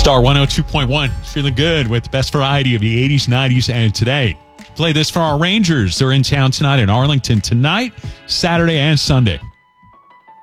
Star 102.1. Feeling good with the best variety of the 80s, 90s, and today. Play this for our Rangers. They're in town tonight in Arlington tonight, Saturday, and Sunday.